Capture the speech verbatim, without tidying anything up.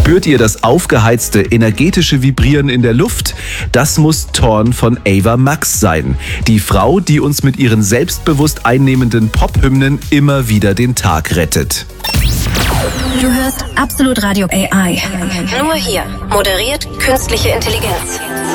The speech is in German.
Spürt ihr das aufgeheizte, energetische Vibrieren in der Luft? Das muss Torn von Ava Max sein. Die Frau, die uns mit ihren selbstbewusst einnehmenden Pop-Hymnen immer wieder den Tag rettet. Du hörst Absolut Radio A I. Nur hier. Moderiert künstliche Intelligenz.